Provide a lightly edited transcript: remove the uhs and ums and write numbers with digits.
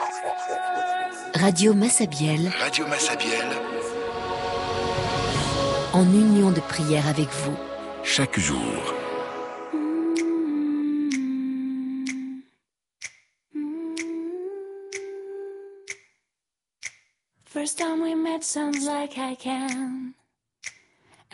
Radio Massabielle. Radio Massabielle. En union de prière avec vous. Chaque jour. First time we met sounds like I can